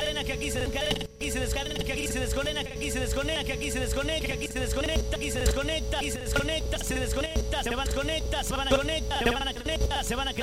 desencadena, que aquí se desencadena, que aquí se descadena, que aquí se desconecta, que aquí se desconecta, que aquí se desconecta, que aquí se desconecta, aquí se desconecta, aquí se desconecta, se desconecta, se van a conectar, se van a conectar, se van a conectar, se van a